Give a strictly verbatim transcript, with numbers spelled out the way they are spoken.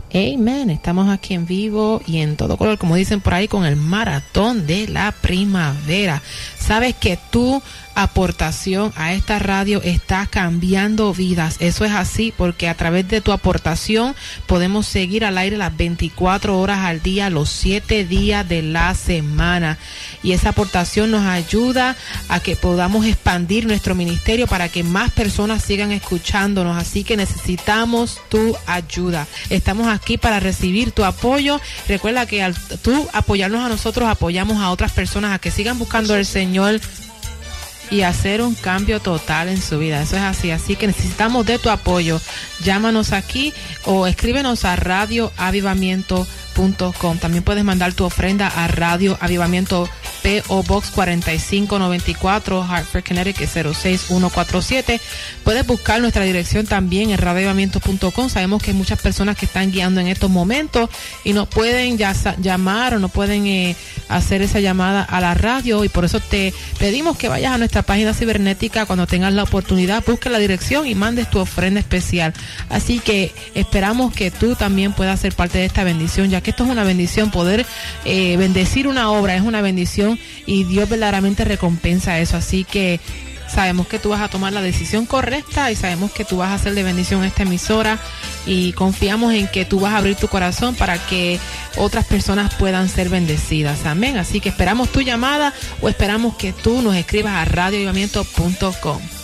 Amen. Estamos aquí en vivo y en todo color, como dicen por ahí, con el maratón de la primavera. Sabes que tu aportación a esta radio está cambiando vidas. Eso es así porque a través de tu aportación podemos seguir al aire las veinticuatro horas al día, los siete días de la semana. Y esa aportación nos ayuda a que podamos expandir nuestro ministerio para que más personas sigan escuchándonos. Así que necesitamos tu ayuda. Estamos aquí para recibir tu apoyo. Recuerda que al tú apoyarnos a nosotros, apoyamos a otras personas a que sigan buscando al Señor y hacer un cambio total en su vida. Eso es así, así que necesitamos de tu apoyo. Llámanos aquí o escríbenos a radio avivamiento punto com. También puedes mandar tu ofrenda a Radio Avivamiento, P O Box cuarenta y cinco noventa y cuatro, Hartford, Connecticut cero seis uno cuatro siete. Puedes buscar nuestra dirección también en radio avivamiento punto com. Sabemos que hay muchas personas que están guiando en estos momentos y no pueden ya llamar o no pueden eh, hacer esa llamada a la radio, y por eso te pedimos que vayas a nuestra página cibernética cuando tengas la oportunidad, busques la dirección y mandes tu ofrenda especial. Así que esperamos que tú también puedas ser parte de esta bendición, ya que esto es una bendición. Poder eh, bendecir una obra es una bendición y Dios verdaderamente recompensa eso. Así que sabemos que tú vas a tomar la decisión correcta y sabemos que tú vas a hacer de bendición a esta emisora, y confiamos en que tú vas a abrir tu corazón para que otras personas puedan ser bendecidas. Amén. Así que esperamos tu llamada o esperamos que tú nos escribas a radio avivamiento punto com.